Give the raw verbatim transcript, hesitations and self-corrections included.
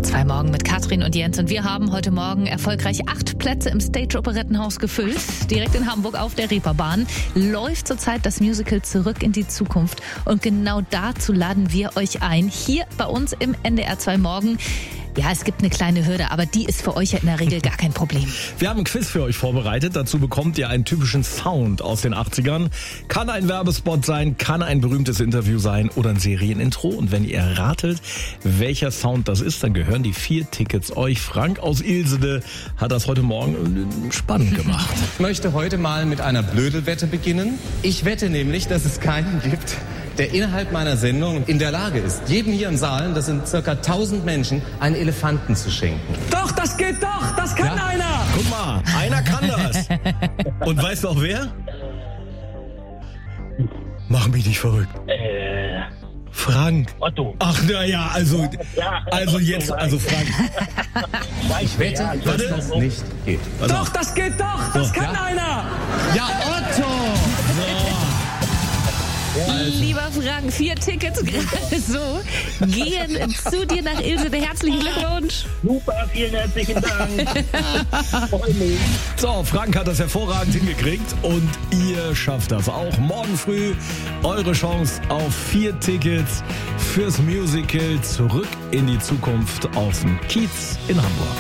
zwei Morgen mit Katrin und Jens. Und wir haben heute Morgen erfolgreich acht Plätze im Stage Operettenhaus gefüllt. Direkt in Hamburg auf der Reeperbahn läuft zurzeit das Musical Zurück in die Zukunft. Und genau dazu laden wir euch ein, hier bei uns im N D R zwei Morgen. Ja, es gibt eine kleine Hürde, aber die ist für euch ja in der Regel gar kein Problem. Wir haben ein Quiz für euch vorbereitet. Dazu bekommt ihr einen typischen Sound aus den achtzigern. Kann ein Werbespot sein, kann ein berühmtes Interview sein oder ein Serienintro. Und wenn ihr ratet, welcher Sound das ist, dann gehören die vier Tickets euch. Frank aus Ilsede hat das heute Morgen spannend gemacht. Ich möchte heute mal mit einer Blödelwette beginnen. Ich wette nämlich, dass es keinen gibt, der innerhalb meiner Sendung in der Lage ist, jedem hier im Saal, das sind circa tausend Menschen, einen Elefanten zu schenken. Doch, das geht doch, das kann Ja? einer. Guck mal, einer kann das. Und weißt du auch wer? Mach mich nicht verrückt. Äh, Frank. Otto. Ach, na ja, also, Ja, also Otto, jetzt, also Frank. Ich Wette, dass das nicht geht. Doch, das geht doch, das kann Ja? einer. Ja, Otto! Lieber Frank, vier Tickets gerade so gehen zu dir nach Ilsede. Herzlichen Glückwunsch. Super, vielen herzlichen Dank. Freu mich. So, Frank hat das hervorragend hingekriegt und ihr schafft das auch. Morgen früh eure Chance auf vier Tickets fürs Musical Zurück in die Zukunft auf dem Kiez in Hamburg.